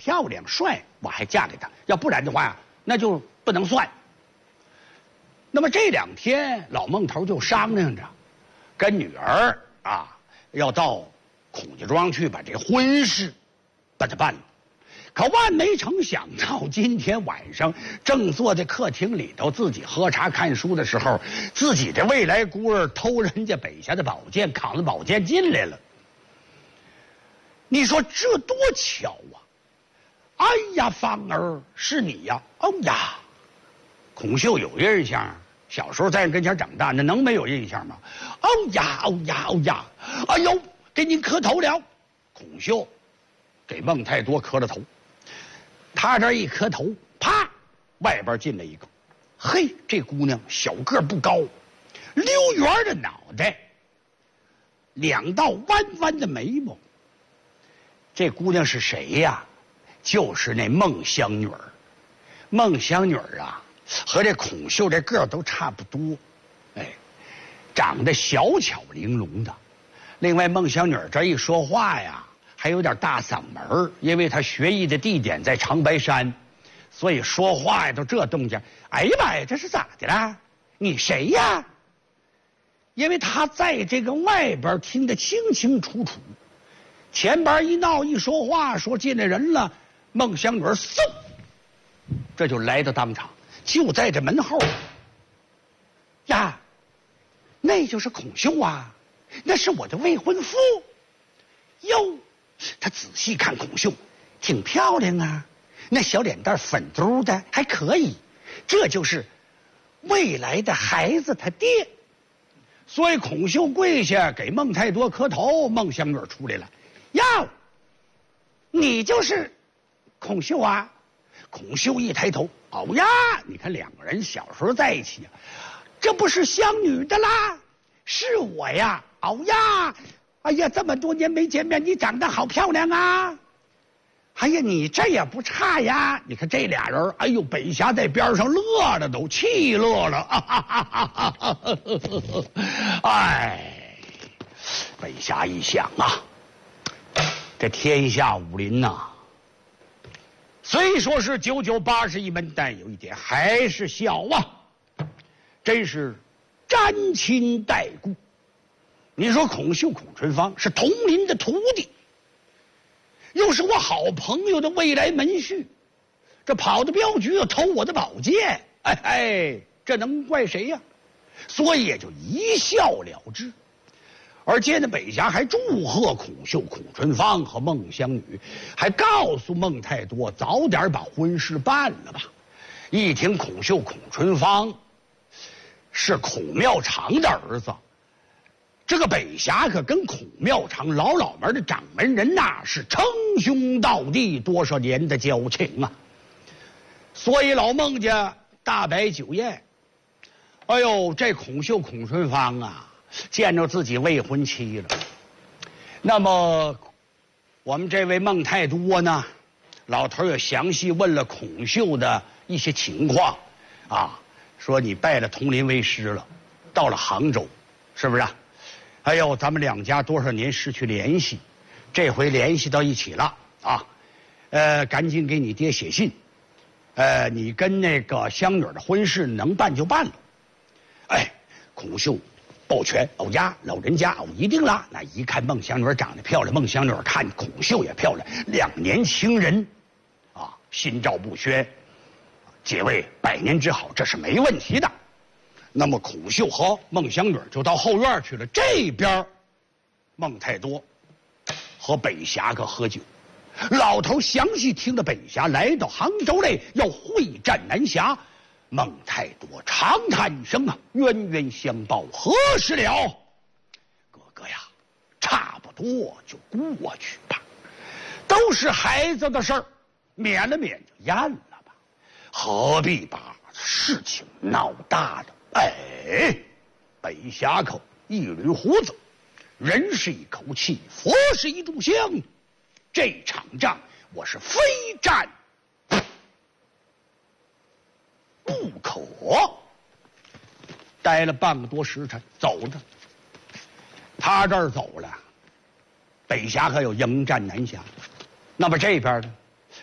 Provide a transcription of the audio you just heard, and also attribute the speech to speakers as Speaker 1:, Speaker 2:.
Speaker 1: 漂亮帅，我还嫁给他；要不然的话呀，那就不能算。那么这2天，老孟头就商量着，跟女儿啊要到孔家庄去把这婚事把它办了。可万没成想到，今天晚上正坐在客厅里头自己喝茶看书的时候，自己的未来姑儿偷人家北下的宝剑，扛着宝剑进来了。你说这多巧啊！哎呀，芳儿是你呀！哦呀，孔秀有印象，小时候在人跟前长大，那能没有印象吗？哦呀，哦呀，哦呀！哎呦，给您磕头了。孔秀给孟太多磕了头。他这一磕头，啪，外边进来一个，嘿，这姑娘小个不高，溜圆的脑袋，2道弯弯的眉毛。这姑娘是谁呀？就是那孟香女儿。孟香女儿啊，和这孔秀这个都差不多，哎，长得小巧玲珑的。另外，孟香女儿这一说话呀，还有点大嗓门，因为他学艺的地点在长白山，所以说话呀都这动静。哎呀妈呀，这是咋的啦？你谁呀？因为他在这个外边听得清清楚楚，前边一闹一说话，说进来人了，孟香女嗖，这就来到当场，就在这门后呀，那就是孔秀啊，那是我的未婚夫哟。他仔细看孔秀，挺漂亮啊，那小脸蛋粉嘟的，还可以，这就是未来的孩子他爹。所以孔秀跪下给孟太多磕头，孟香女出来了，哟，你就是孔秀啊？孔秀一抬头，哦呀，你看2个人小时候在一起，这不是香女的啦，是我呀，哦呀。哎呀，这么多年没见面，你长得好漂亮啊！哎呀，你这也不差呀！你看这俩人，哎呦，北峡在边上乐了，都气乐了。哎，北峡一想啊，这天下武林呐，虽说是99、80一门，但有一点还是小啊，真是沾亲带故。你说孔秀、孔春芳是同林的徒弟，又是我好朋友的未来门婿，这跑到镖局又偷我的宝剑，这能怪谁呀？所以也就一笑了之。而接着北峡还祝贺孔秀、孔春芳和孟香女，还告诉孟太多早点把婚事办了吧。一听孔秀、孔春芳是孔妙长的儿子，这个北峡可跟孔妙长老门的掌门人呐是称兄道弟，多少年的交情啊！所以老孟家大摆酒宴。哎呦，这孔秀、孔春芳啊，见着自己未婚妻了。那么我们这位孟太多呢，老头也详细问了孔秀的一些情况啊，说你拜了佟林为师了，到了杭州，是不是啊？哎呦，咱们2家多少年失去联系，这回联系到一起了啊！赶紧给你爹写信，你跟那个香女的婚事能办就办了。哎，孔秀抱拳，哦呀，老人家哦一定啦。那一看孟香女长得漂亮，孟香女看孔秀也漂亮，2年轻人啊，心照不宣，结为百年之好，这是没问题的。那么孔秀和孟香女就到后院去了。这边孟太多和北峡可喝酒，老头详细听了北峡来到杭州来要会战南峡。孟太多长叹一声啊，冤冤相报何时了？哥哥呀，差不多就过去吧，都是孩子的事儿，免了免就咽了吧，何必把事情闹大了？哎，北峡口一缕胡子，人是一口气，佛是一炷香，这场仗我是非战不可。待了半个多时辰，走着。他这儿走了，北峡可有迎战南峡。那么这边呢，